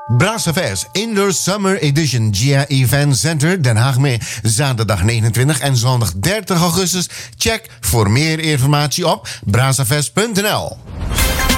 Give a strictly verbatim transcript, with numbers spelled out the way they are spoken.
Brassafest Indoor Summer Edition G A Event Center Den Haag mee. Zaterdag negenentwintig en zondag dertig augustus. Check voor meer informatie op brassafest punt n l.